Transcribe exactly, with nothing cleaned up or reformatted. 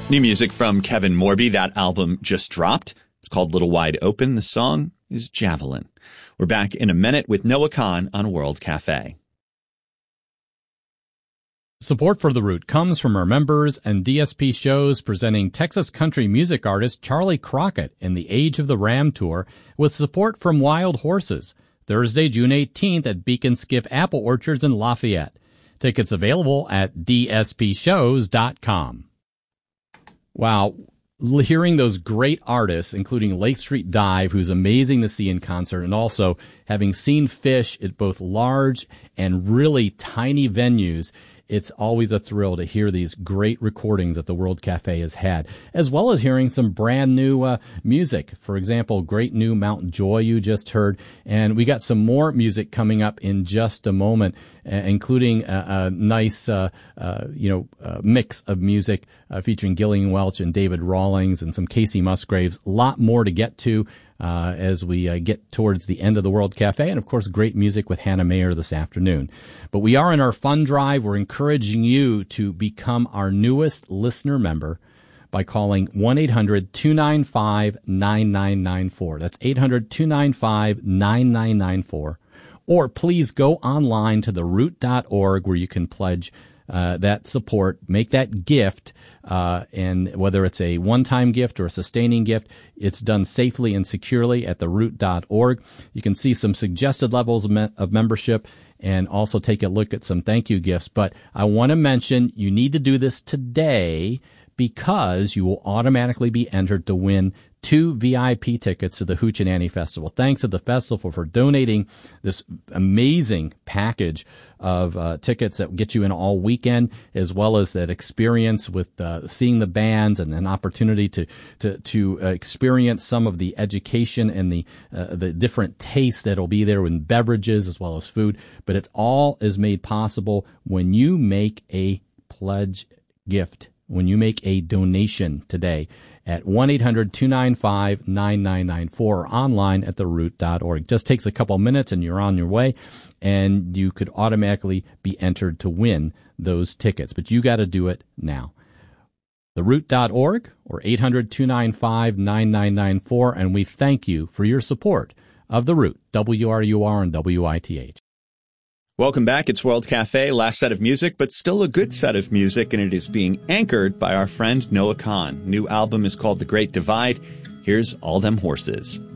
New music from Kevin Morby. That album just dropped. It's called Little Wide Open. The song is Javelin. We're back in a minute with Noah Kahan on World Cafe. Support for The Root comes from our members and D S P shows presenting Texas country music artist Charlie Crockett in the Age of the Ram Tour with support from Wild Horses. Thursday, June eighteenth at Beacon Skiff Apple Orchards in Lafayette. Tickets available at d s p shows dot com. Wow. Hearing those great artists, including Lake Street Dive, who's amazing to see in concert, and also having seen Phish at both large and really tiny venues, it's always a thrill to hear these great recordings that the World Cafe has had, as well as hearing some brand new uh, music. For example, great new Mount Joy you just heard. And we got some more music coming up in just a moment, uh, including a, a nice, uh, uh, you know, uh, mix of music uh, featuring Gillian Welch and David Rawlings and some Casey Musgraves. A lot more to get to Uh, as we uh, get towards the end of the World Cafe, and of course great music with Hannah Mayer this afternoon. But we are in our fund drive. We're encouraging you to become our newest listener member by calling one eight hundred two nine five nine nine nine four. That's eight hundred two nine five nine nine nine four. Or please go online to the root dot org where you can pledge Uh, that support, make that gift, uh, and whether it's a one-time gift or a sustaining gift, it's done safely and securely at the root dot org. You can see some suggested levels of, me- of membership and also take a look at some thank you gifts. But I want to mention you need to do this today because you will automatically be entered to win two V I P tickets to the Hoochie Festival. Thanks to the festival for donating this amazing package of uh, tickets that get you in all weekend, as well as that experience with uh, seeing the bands and an opportunity to to to uh, experience some of the education and the uh, the different tastes that'll be there in beverages as well as food. But it all is made possible when you make a pledge gift, when you make a donation today at one eight hundred two nine five nine nine nine four or online at the root dot org. It just takes a couple minutes and you're on your way, and you could automatically be entered to win those tickets. But you got to do it now. the root dot org or eight hundred two nine five nine nine nine four, and we thank you for your support of The Root, W R U R and W I T H. Welcome back. It's World Cafe. Last set of music, but still a good set of music, and it is being anchored by our friend Noah Kahan. New album is called The Great Divide. Here's All Them Horses.